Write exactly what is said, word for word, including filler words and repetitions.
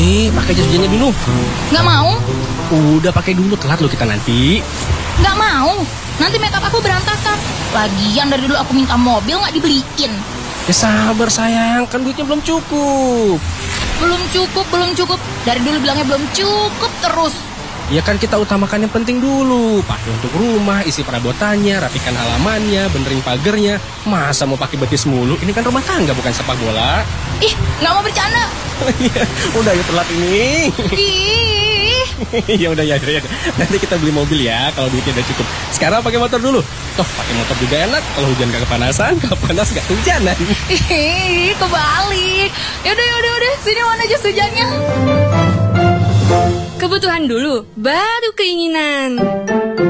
Nih, pakai jas hujannya dulu. Nggak mau. Udah pakai dulu, telat lo kita nanti. Nggak mau. Nanti makeup aku berantakan. Lagian dari dulu aku minta mobil nggak dibeliin. Ya sabar sayang, kan duitnya belum cukup. Belum cukup, belum cukup. Dari dulu bilangnya belum cukup terus. Ya kan kita utamakan yang penting dulu. Pakai untuk rumah, isi perabotannya, rapikan halamannya, benerin pagernya. Masa mau pakai betis mulu? Ini kan rumah tangga bukan sepak bola. Ih, nggak mau bercanda. Udah ya telat ini. Ih. Ya udah ya, ya, nanti kita beli mobil ya kalau duitnya udah cukup. Sekarang pakai motor dulu. Toh pakai motor juga enak. Kalau hujan gak kepanasan, kalau panas gak hujanan. Ih, kebalik. Yaudah, yaudah, yaudah. Sini mana jas hujannya. Kebutuhan dulu, baru keinginan.